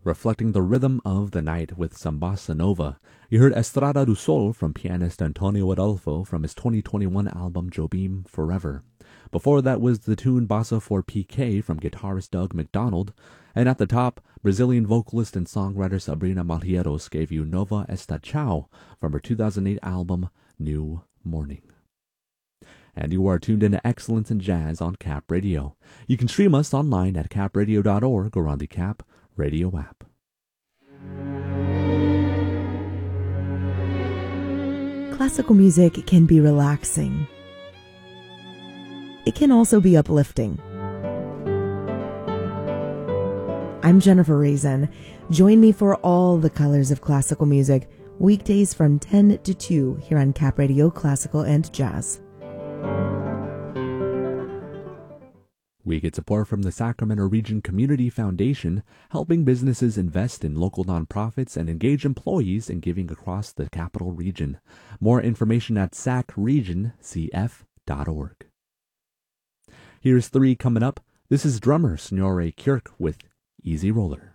reflecting the rhythm of the night with some bossa nova. You heard Estrada do Sol from pianist Antonio Adolfo from his 2021 album Jobim Forever. Before that was the tune Bossa for PK from guitarist Doug McDonald. And at the top, Brazilian vocalist and songwriter Sabrina Malheiros gave you Nova Esta Tchau from her 2008 album New Morning. And you are tuned into Excellence in Jazz on Cap Radio. You can stream us online at capradio.org or on the Cap Radio app. Classical music can be relaxing. It can also be uplifting. I'm Jennifer Raisin. Join me for all the colors of classical music, weekdays from 10 to 2 here on Cap Radio Classical and Jazz. We get support from the Sacramento Region Community Foundation, helping businesses invest in local nonprofits and engage employees in giving across the capital region. More information at sacregion.cf.org. Here's 3 coming up. This is drummer Snorre Kjærk with Easy Roller.